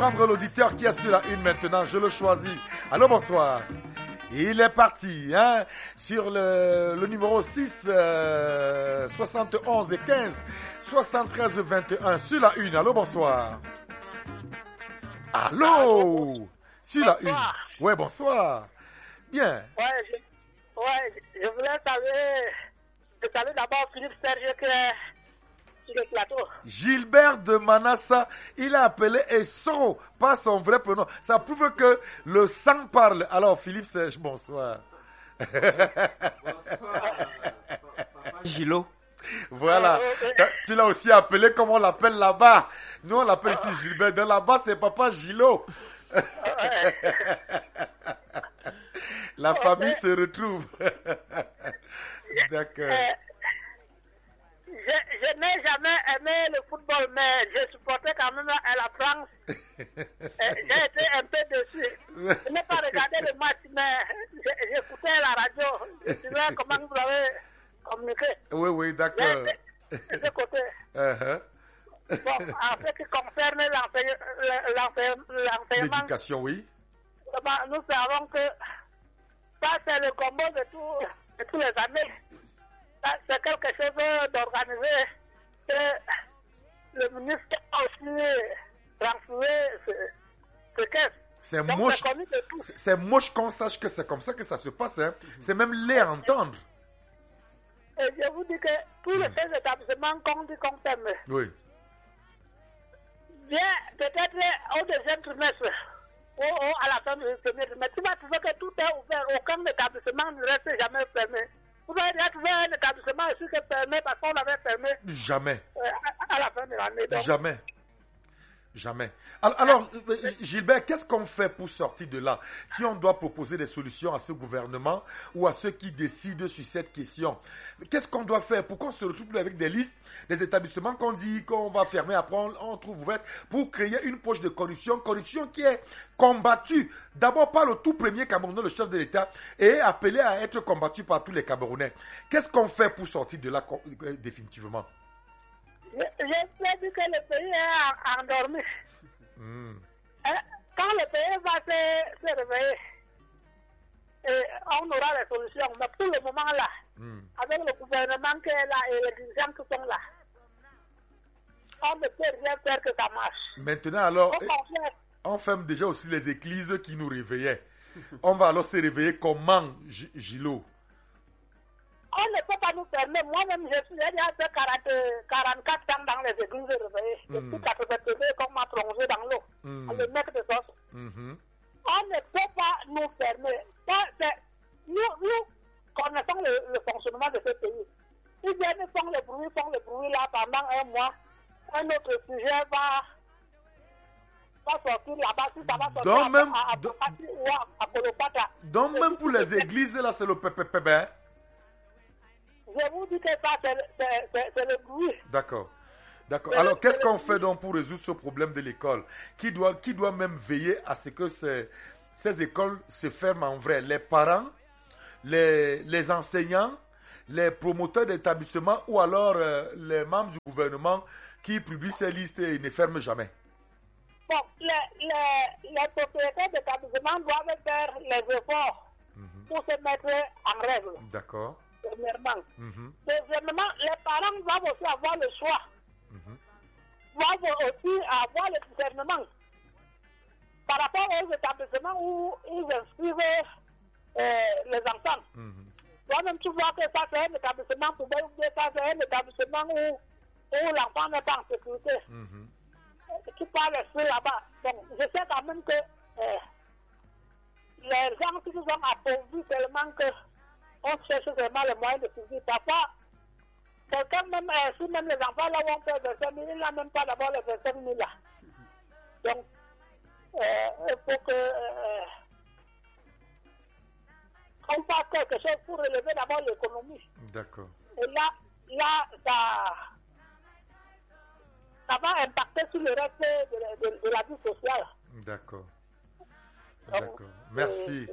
prendre l'auditeur qui est sur la une maintenant. Je le choisis. Allô, bonsoir. Il est parti, hein, sur le numéro 6, 71 et 15, 73 21, sur la une. Allô, bonsoir. Allô, sur la une. Ouais, bonsoir. Bien. Je voulais saluer d'abord Philippe Serge qui est sur le plateau. Gilbert de Manassa, il a appelé Essoro, pas son vrai prénom. Ça prouve que le sang parle. Alors, Philippe Serge, bonsoir. Bonsoir, Papa Gilo. Voilà. Tu l'as aussi appelé comme on l'appelle là-bas. Nous, on l'appelle ici Gilbert. De là-bas, c'est Papa Gilo. La famille se retrouve. D'accord. Je n'ai jamais aimé le football, mais je supportais quand même à la France. J'ai été un peu déçu. Je n'ai pas regardé le match, mais j'écoutais la radio. Je sais comment vous avez communiqué. Oui, d'accord. De ce côté. Bon, en ce qui concerne l'enseignement, l'éducation, oui. Nous savons que ça, c'est le combat de tous les années. Ça, c'est quelque chose d'organisé que le ministre a aussi transféré ce caisse. C'est moche. C'est moche qu'on sache que c'est comme ça que ça se passe. Hein. C'est même laid à entendre. Et je vous dis que tous les établissements qu'on dit qu'on ferme. Oui. Bien, peut-être au deuxième trimestre ou à la fin du premier trimestre, tu vas trouver que tout est ouvert. Aucun établissement ne reste jamais fermé. Vous allez trouver un établissement aussi qui est fermé parce qu'on l'avait fermé. Jamais. À la fin de l'année. Donc. Jamais. Alors, Gilbert, qu'est-ce qu'on fait pour sortir de là? Si on doit proposer des solutions à ce gouvernement ou à ceux qui décident sur cette question, qu'est-ce qu'on doit faire pour qu'on se retrouve plus avec des listes, des établissements qu'on dit qu'on va fermer, après on trouve ouvert, pour créer une poche de corruption qui est combattue d'abord par le tout premier Camerounais, le chef de l'État, et appelé à être combattu par tous les Camerounais. Qu'est-ce qu'on fait pour sortir de là définitivement? Je sais que le pays est endormi. Quand le pays va se réveiller, on aura les solutions. Mais pour le moment là, avec le gouvernement qui est là et les dirigeants qui sont là, on ne peut rien faire que ça marche. Maintenant alors, on ferme déjà aussi les églises qui nous réveillaient. On va alors se réveiller comment, Gilo? On ne peut pas nous fermer. Moi-même, je suis déjà fait 44 ans dans les églises réveillées. Depuis 82, qu'on m'a plongé dans l'eau. Le mec de sauce. On ne peut pas nous fermer. Nous connaissons le fonctionnement de ce pays. Ils viennent font le bruit là pendant un mois. Un autre sujet va sortir là-bas. Si ça va sortir à Kolopata. Donc même pour les églises, là, c'est le pépé. Je vous dis que ça, c'est le bruit. D'accord. Alors, qu'est-ce qu'on fait donc pour résoudre ce problème de l'école? Qui doit même veiller à ce que ces écoles se ferment en vrai? Les parents, les enseignants, les promoteurs d'établissements ou alors les membres du gouvernement qui publient ces listes et ne ferment jamais? Bon, les propriétaires d'établissements doivent faire les efforts pour se mettre en règle. D'accord. Premièrement. Deuxièmement, les parents doivent aussi avoir le choix. Doivent aussi avoir le discernement. Par rapport aux établissements où ils inscrivent les enfants. Toi-même, tu vois que ça, c'est un établissement pour bien, ça, c'est un établissement où l'enfant n'est pas en sécurité. Tu parles sur là-bas. Donc, je sais quand même que les gens qui nous ont appauvris tellement que on cherche vraiment les moyens de survie. Parfois, quelqu'un même, si même les enfants là où on fait 25 000, il n'a même pas d'abord les 25 000 là. Donc, il faut que on fasse quelque chose pour relever d'abord l'économie. D'accord. Et là, ça va impacter sur le reste de la vie sociale. D'accord. Merci.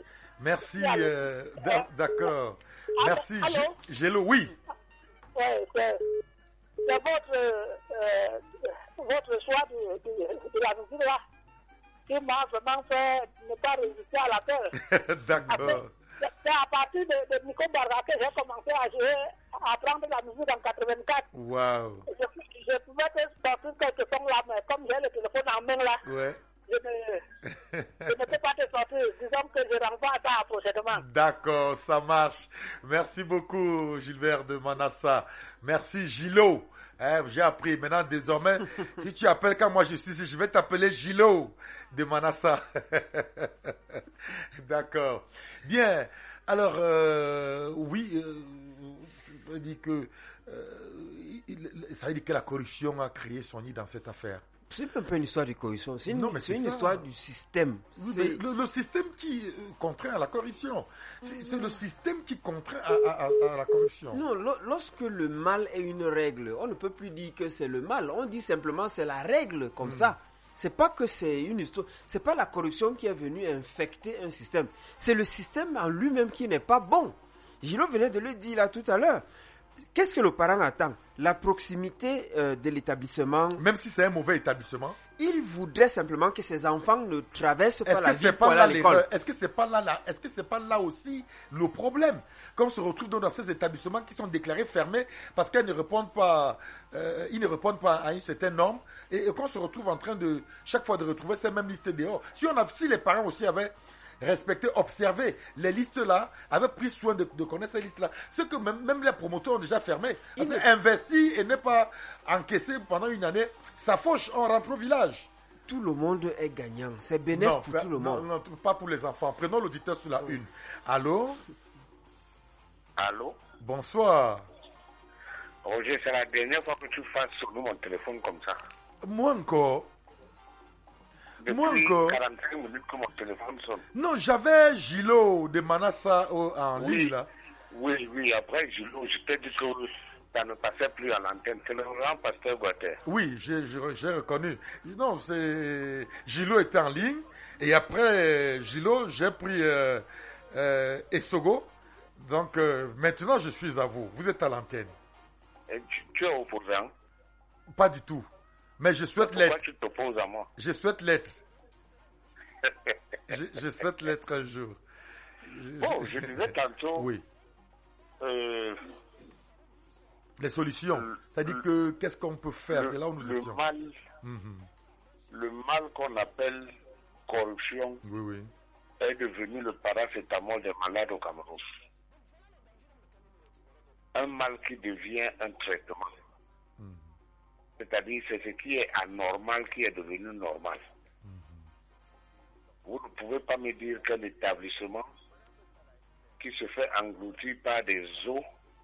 D'accord. Merci, Gélo. Oui. C'est votre choix de la musique là. qui m'a vraiment fait ne pas résister à l'appel. D'accord. C'est à partir de Nico Barra que j'ai commencé à jouer, à apprendre la musique en 84. Waouh. Je pouvais te sortir quelques sons là, mais comme j'ai le téléphone en main là, Ouais. je ne peux pas te sortir. Disons que je renvoie à ça prochainement. D'accord, ça marche. Merci beaucoup, Gilbert de Manassa. Merci, Gilo. J'ai appris. Maintenant, désormais, si tu appelles quand moi je suis ici, je vais t'appeler Gilo de Manassa. D'accord. Bien. Alors, oui, je dis que ça veut dire que la corruption a créé son nid dans cette affaire. C'est même pas une histoire de corruption, c'est Non, mais c'est une ça. histoire du système. Oui, mais le système qui contraint à la corruption. C'est le système qui contraint à la corruption. Non, lorsque le mal est une règle, on ne peut plus dire que c'est le mal. On dit simplement c'est la règle comme ça. C'est pas que c'est une histoire. C'est pas la corruption qui est venue infecter un système. C'est le système en lui-même qui n'est pas bon. Gino venait de le dire là tout à l'heure. Qu'est-ce que le parent attend? La proximité de l'établissement. Même si c'est un mauvais établissement. Il voudrait simplement que ses enfants ne traversent pas la ville pour aller à l'école. Est-ce que c'est pas là aussi le problème? Quand on se retrouve dans ces établissements qui sont déclarés fermés parce qu'ils ne répondent pas, à une certaine norme, et qu'on se retrouve en train de chaque fois de retrouver ces mêmes listes dehors. Si les parents aussi avaient respecter, observer les listes-là, avaient pris soin de connaître ces listes-là. Ce que même les promoteurs ont déjà fermé. Investir et ne pas encaisser pendant une année, ça fauche, on rentre au village. Tout le monde est gagnant. C'est bénéfique pour tout le monde. Non, pas pour les enfants. Prenons l'auditeur sur la une. Allô? Allô? Bonsoir. Roger, c'est la dernière fois que tu fasses sonner mon téléphone comme ça. Moi encore. Depuis 45 minutes que mon téléphone sonne. Non, j'avais Gilo de Manassa en ligne là. Oui, après Gilo, je t'ai dit que ça ne passait plus à l'antenne. C'est le grand pasteur Guater. Oui, j'ai reconnu. Non, Gilo était en ligne. Et après Gilo, j'ai pris Essogo. Donc maintenant, je suis à vous. Vous êtes à l'antenne. Et tu es opposant? Pas du tout. Mais je souhaite l'être. Pourquoi tu t'opposes à moi? Je souhaite l'être. je souhaite l'être un jour. Je disais tantôt. Oui. Les solutions. C'est-à-dire que qu'est-ce qu'on peut faire? C'est là où nous étions. Le mal qu'on appelle corruption est devenu le paracétamol des malades au Cameroun. Un mal qui devient un traitement. C'est-à-dire, c'est ce qui est anormal qui est devenu normal. Vous ne pouvez pas me dire qu'un établissement qui se fait engloutir par des eaux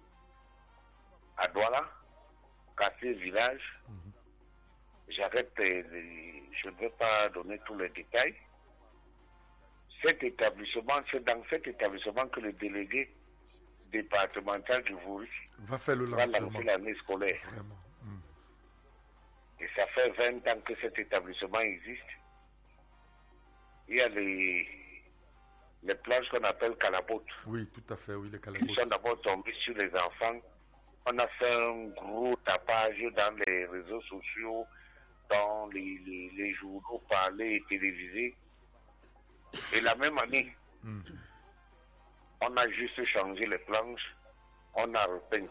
à Douala, Quartier Village, j'arrête, je ne vais pas donner tous les détails. Cet établissement, c'est dans cet établissement que le délégué départemental du Vouri va faire le lancement. Va lancer l'année scolaire. Vraiment. Et ça fait 20 ans que cet établissement existe. Il y a les plages qu'on appelle calabotes. Oui, tout à fait, oui, les calabotes. Qui sont d'abord tombés sur les enfants. On a fait un gros tapage dans les réseaux sociaux, dans les journaux parlés et télévisés. Et la même année, on a juste changé les planches, on a repeint.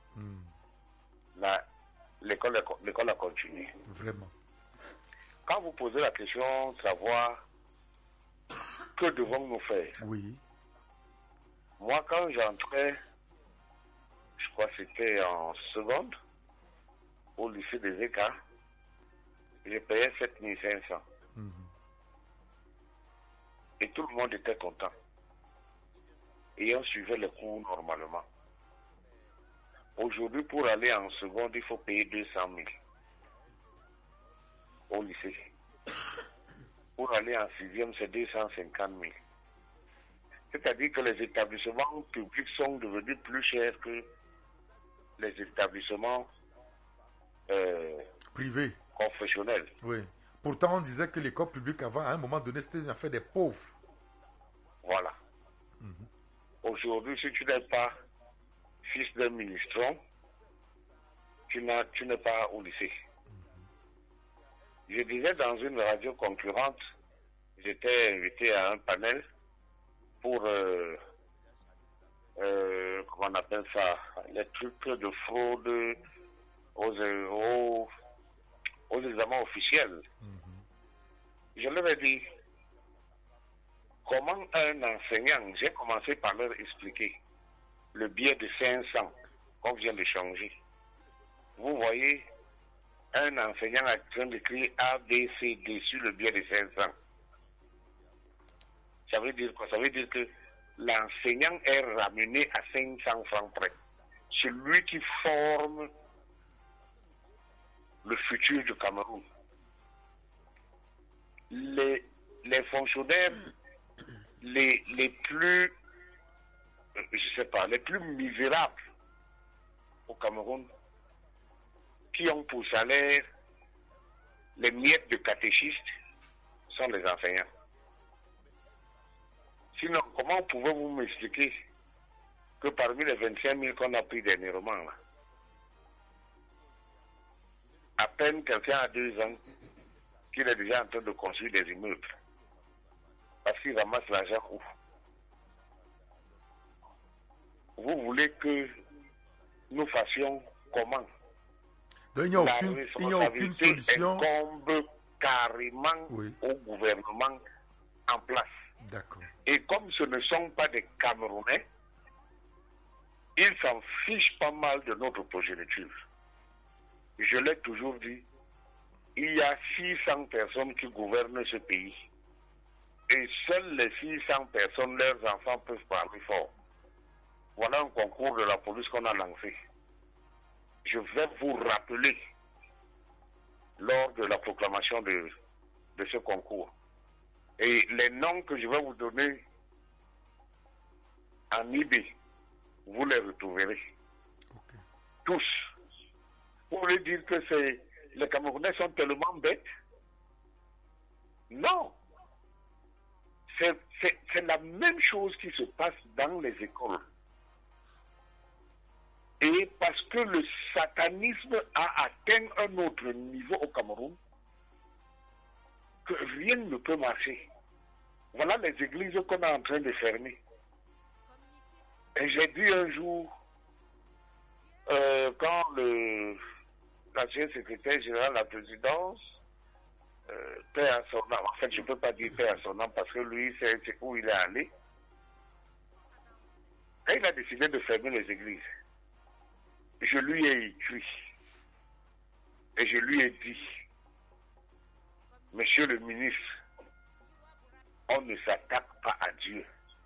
L'école a continué. Vraiment. Quand vous posez la question de savoir que devons-nous faire? Oui. Moi, quand j'entrais, je crois que c'était en seconde, au lycée des Écarts, je payais 7500. Et tout le monde était content. Et on suivait les cours normalement. Aujourd'hui, pour aller en seconde, il faut payer 200 000 au lycée. Pour aller en sixième, c'est 250 000. C'est-à-dire que les établissements publics sont devenus plus chers que les établissements privés, confessionnels. Oui. Pourtant, on disait que l'école publique avant, à un moment donné, c'était une affaire des pauvres. Voilà. Aujourd'hui, si tu n'es pas fils d'un ministron, tu n'es pas au lycée. Je disais dans une radio concurrente j'étais invité à un panel pour, comment on appelle ça, les trucs de fraude aux examens officiels. Je leur ai dit, comment un enseignant, j'ai commencé par leur expliquer le biais de 500 qu'on vient de changer. Vous voyez un enseignant en train d'écrire A, B, C, D sur le biais de 500. Ça veut dire quoi? Ça veut dire que l'enseignant est ramené à 500 francs près. C'est lui qui forme le futur du Cameroun. Les fonctionnaires les plus, je sais pas, les plus misérables au Cameroun, qui ont pour salaire les miettes de catéchistes, sont les enseignants. Sinon, comment pouvez-vous m'expliquer que parmi les 25 000 qu'on a pris dernièrement, là, à peine quelqu'un a 2 ans qu'il est déjà en train de construire des immeubles parce qu'il ramasse l'argent où? Vous voulez que nous fassions comment? Donc, il n'y a aucune solution. Incombe carrément au gouvernement en place. D'accord. Et comme ce ne sont pas des Camerounais, ils s'en fichent pas mal de notre progéniture. Je l'ai toujours dit, il y a 600 personnes qui gouvernent ce pays. Et seules les 600 personnes, leurs enfants peuvent parler fort. Voilà un concours de la police qu'on a lancé. Je vais vous rappeler, lors de la proclamation de ce concours, et les noms que je vais vous donner en IB, vous les retrouverez. Okay. Tous. Vous voulez dire que les Camerounais sont tellement bêtes? Non. C'est la même chose qui se passe dans les écoles. Et parce que le satanisme a atteint un autre niveau au Cameroun, que rien ne peut marcher. Voilà les églises qu'on est en train de fermer. Et j'ai dit un jour, quand l'ancien secrétaire général de la présidence, paix à son âme, en fait je ne peux pas dire paix à son âme parce que lui c'est où il est allé, quand il a décidé de fermer les églises, je lui ai écrit et je lui ai dit, Monsieur le ministre, on ne s'attaque pas à Dieu.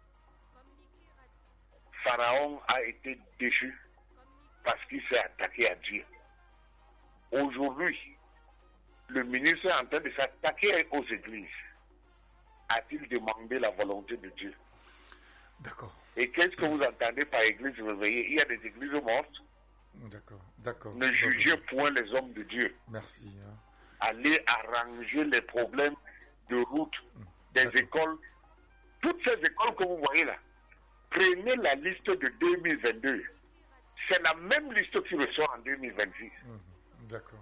Pharaon a été déchu parce qu'il s'est attaqué à Dieu. Aujourd'hui, le ministre est en train de s'attaquer aux églises. A-t-il demandé la volonté de Dieu? D'accord. Et qu'est-ce que vous entendez par église réveillée? Il y a des églises mortes. D'accord. Ne jugez point les hommes de Dieu. Merci. Allez arranger les problèmes de route, des écoles. Toutes ces écoles que vous voyez là, prenez la liste de 2022. C'est la même liste qui ressort en 2026. D'accord.